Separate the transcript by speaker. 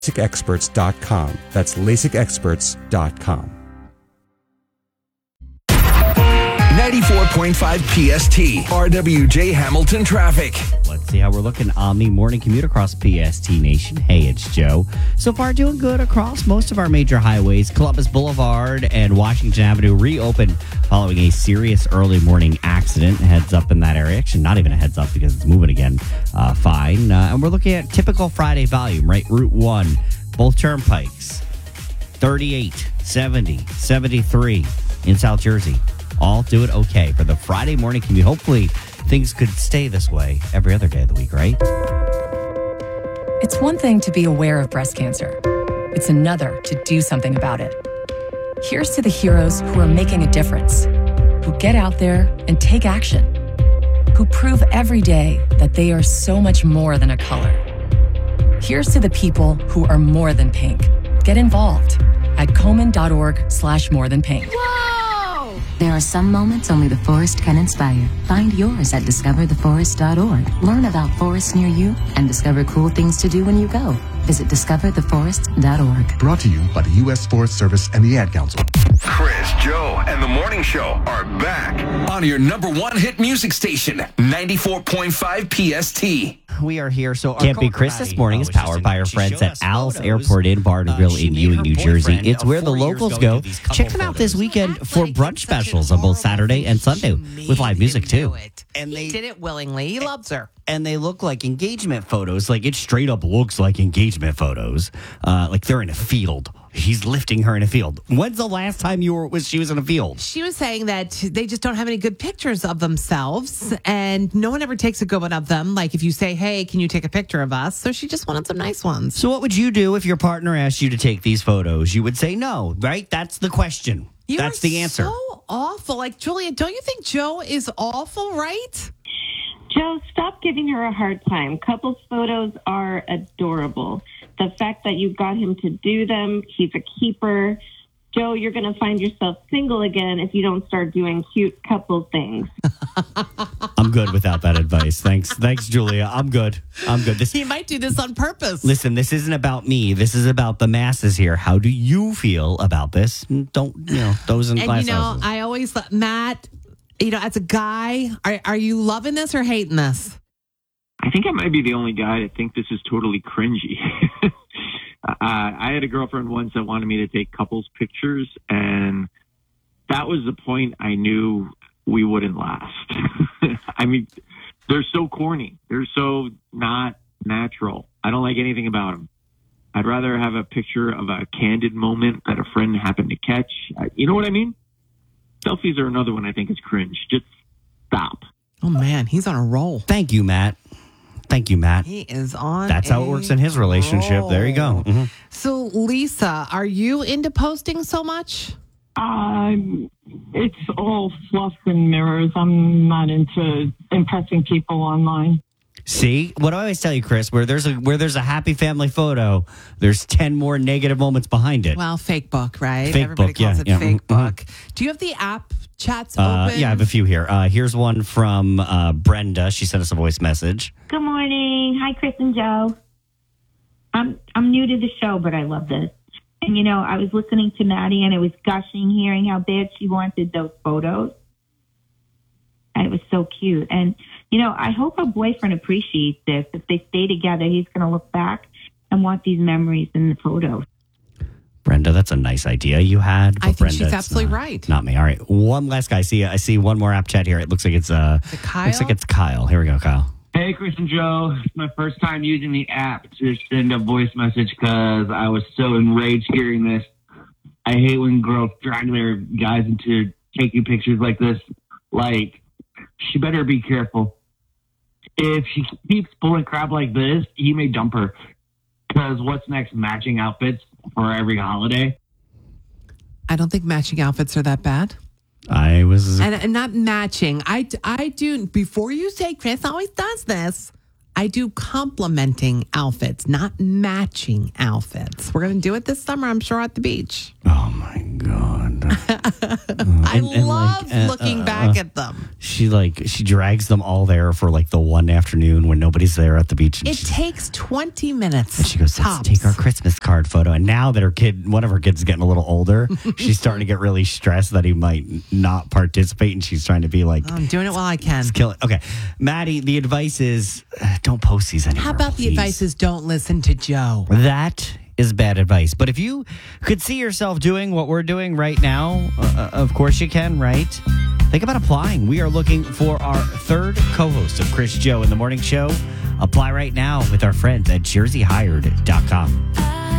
Speaker 1: LASIKexperts.com. That's LASIKexperts.com.
Speaker 2: 94.5 PST, RWJ Hamilton traffic.
Speaker 3: Let's see how we're looking on the morning commute across PST Nation. Hey, it's Joe. So far, doing good across most of our major highways. Columbus Boulevard and Washington Avenue reopened following a serious early morning accident. Heads up in that area. Actually, not even a heads up because it's moving again. Fine. And we're looking at typical Friday volume, right? Route 1, both turnpikes. 38, 70, 73 in South Jersey. All do it okay for the Friday morning commute. Hopefully, things could stay this way every other day of the week, right?
Speaker 4: It's one thing to be aware of breast cancer. It's another to do something about it. Here's to the heroes who are making a difference, who get out there and take action, who prove every day that they are so much more than a color. Here's to the people who are more than pink. Get involved at Komen.org/morethanpink.
Speaker 5: There are some moments only the forest can inspire. Find yours at discovertheforest.org. Learn about forests near you and discover cool things to do when you go. Visit discovertheforest.org.
Speaker 6: Brought to you by the U.S. Forest Service and the Ad Council.
Speaker 2: Chris, Joe, and the Morning Show are back on your number one hit music station, 94.5 PST.
Speaker 3: We are here. So Can't Be Chris this morning is powered by our friends at Al's Airport Inn Bar and Grill in Ewing, New Jersey. It's where the locals go. Check them out this weekend for brunch specials on both Saturday and Sunday with live music too.
Speaker 7: And he did it willingly. He loves her.
Speaker 3: And they look like engagement photos. Like it straight up looks like engagement photos. Like they're in a field. He's lifting her in a field. When's the last time she was in a field?
Speaker 7: She was saying that they just don't have any good pictures of themselves, and no one ever takes a good one of them. Like if you say, "Hey, can you take a picture of us?" So she just wanted some nice ones.
Speaker 3: So what would you do if your partner asked you to take these photos? You would say no, right? That's the question. That's the answer.
Speaker 7: So awful. Like Julia, don't you think Joe is awful? Right?
Speaker 8: Joe, stop giving her a hard time. Couples photos are adorable. The fact that you got him to do them, he's a keeper. Joe, you're going to find yourself single again if you don't start doing cute couple things.
Speaker 3: I'm good without that advice. Thanks, Julia. I'm good.
Speaker 7: He might do this on purpose.
Speaker 3: Listen, this isn't about me. This is about the masses here. How do you feel about this? Don't, those in class houses.
Speaker 7: I always thought, Matt, as a guy, are you loving this or hating this?
Speaker 9: I think I might be the only guy that think this is totally cringy. I had a girlfriend once that wanted me to take couples pictures, and that was the point I knew we wouldn't last. I mean, they're so corny. They're so not natural. I don't like anything about them. I'd rather have a picture of a candid moment that a friend happened to catch. You know what I mean? Selfies are another one I think is cringe. Just stop.
Speaker 7: Oh, man, he's on a roll.
Speaker 3: Thank you, Matt.
Speaker 7: He is on.
Speaker 3: That's how it works in his relationship.
Speaker 7: Roll.
Speaker 3: There you go. Mm-hmm.
Speaker 7: So, Lisa, are you into posting so much?
Speaker 10: It's all fluff and mirrors. I'm not into impressing people online.
Speaker 3: See, what do I always tell you, Chris? Where there's a happy family photo, there's 10 more negative moments behind it.
Speaker 7: Well, fake book, right?
Speaker 3: Fake
Speaker 7: Everybody
Speaker 3: book,
Speaker 7: calls
Speaker 3: yeah,
Speaker 7: it fake book. Do you have the app chats open?
Speaker 3: Yeah, I have a few here. Here's one from Brenda. She sent us a voice message.
Speaker 11: Good morning. Hi, Chris and Joe. I'm new to the show, but I love this. And, I was listening to Maddie, and I was gushing, hearing how bad she wanted those photos. And it was so cute. And, I hope her boyfriend appreciates this. If they stay together, he's going to look back and want these memories in the photos.
Speaker 3: Brenda, that's a nice idea you had. But
Speaker 7: I think
Speaker 3: Brenda,
Speaker 7: she's absolutely right.
Speaker 3: Not me. All right. One last guy. I see one more app chat here. It looks like it's
Speaker 7: Kyle?
Speaker 3: Looks like it's Kyle. Here we go, Kyle.
Speaker 12: Hey, Chris and Joe. It's my first time using the app to send a voice message because I was so enraged hearing this. I hate when girls drag their guys into taking pictures like this. Like, she better be careful. If she keeps pulling crap like this, he may dump her. Because what's next? Matching outfits for every holiday?
Speaker 7: I don't think matching outfits are that bad. And not matching. I do, before you say Chris always does this, I do complimenting outfits, not matching outfits. We're going to do it this summer, I'm sure, at the beach.
Speaker 3: Oh, my God.
Speaker 7: I love looking back at them.
Speaker 3: She drags them all there for like the one afternoon when nobody's there at the beach.
Speaker 7: It takes 20 minutes.
Speaker 3: And she goes, let's take our Christmas card photo. And now that one of her kids is getting a little older, she's starting to get really stressed that he might not participate. And she's trying to be like,
Speaker 7: I'm doing it while I can.
Speaker 3: Kill it. Okay. Maddie, the advice is don't post these anymore.
Speaker 7: How about the advice is don't listen to Joe?
Speaker 3: That is bad advice. But if you could see yourself doing what we're doing right now, of course you can, right? Think about applying. We are looking for our third co-host of Chris Joe in the Morning Show. Apply right now with our friends at jerseyhired.com.